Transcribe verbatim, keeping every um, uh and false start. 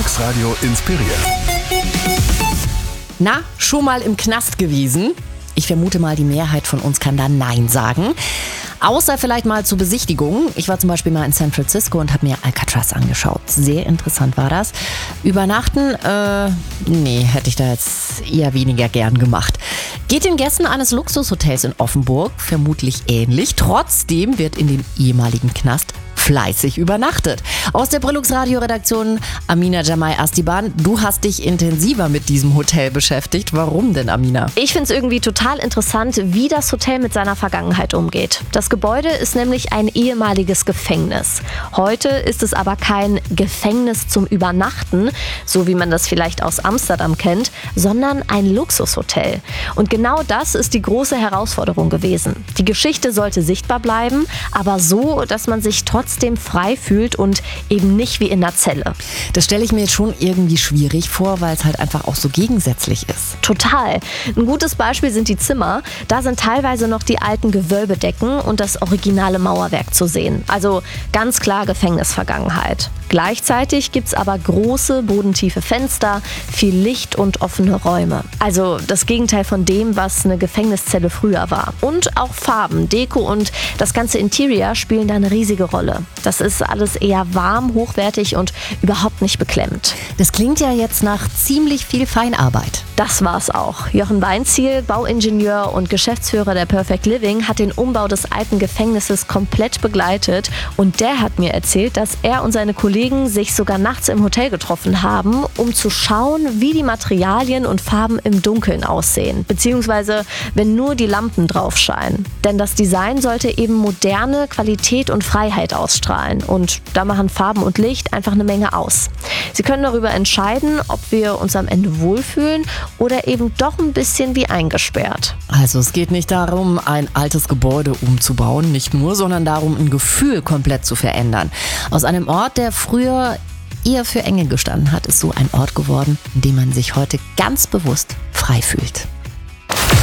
Deluxe Radio inspiriert. Na, schon mal im Knast gewesen? Ich vermute mal, die Mehrheit von uns kann da Nein sagen. Außer vielleicht mal zur Besichtigung. Ich war zum Beispiel mal in San Francisco und habe mir Alcatraz angeschaut. Sehr interessant war das. Übernachten, äh, nee, hätte ich da jetzt eher weniger gern gemacht. Geht den Gästen eines Luxushotels in Offenburg vermutlich ähnlich. Trotzdem wird in dem ehemaligen Knast fleißig übernachtet. Aus der Deluxe Radio Redaktion Amina Jamai Astiban, du hast dich intensiver mit diesem Hotel beschäftigt. Warum denn, Amina? Ich finde es irgendwie total interessant, wie das Hotel mit seiner Vergangenheit umgeht. Das Gebäude ist nämlich ein ehemaliges Gefängnis. Heute ist es aber kein Gefängnis zum Übernachten, so wie man das vielleicht aus Amsterdam kennt, sondern ein Luxushotel. Und genau das ist die große Herausforderung gewesen. Die Geschichte sollte sichtbar bleiben, aber so, dass man sich trotzdem frei fühlt und eben nicht wie in einer Zelle. Das stelle ich mir jetzt schon irgendwie schwierig vor, weil es halt einfach auch so gegensätzlich ist. Total. Ein gutes Beispiel sind die Zimmer. Da sind teilweise noch die alten Gewölbedecken und das originale Mauerwerk zu sehen. Also ganz klar Gefängnisvergangenheit. Gleichzeitig gibt es aber große, bodentiefe Fenster, viel Licht und offene Räume. Also das Gegenteil von dem, was eine Gefängniszelle früher war. Und auch Farben, Deko und das ganze Interior spielen da eine riesige Rolle. Das ist alles eher warm, hochwertig und überhaupt nicht beklemmt. Das klingt ja jetzt nach ziemlich viel Feinarbeit. Das war's auch. Jochen Weinziel, Bauingenieur und Geschäftsführer der Perfect Living, hat den Umbau des alten Gefängnisses komplett begleitet. Und der hat mir erzählt, dass er und seine Kollegen sich sogar nachts im Hotel getroffen haben, um zu schauen, wie die Materialien und Farben im Dunkeln aussehen. Beziehungsweise, wenn nur die Lampen drauf scheinen. Denn das Design sollte eben moderne Qualität und Freiheit ausstrahlen. Und da machen Farben und Licht einfach eine Menge aus. Sie können darüber entscheiden, ob wir uns am Ende wohlfühlen oder eben doch ein bisschen wie eingesperrt. Also es geht nicht darum, ein altes Gebäude umzubauen, nicht nur, sondern darum, ein Gefühl komplett zu verändern. Aus einem Ort, der früher eher für Enge gestanden hat, ist so ein Ort geworden, in dem man sich heute ganz bewusst frei fühlt.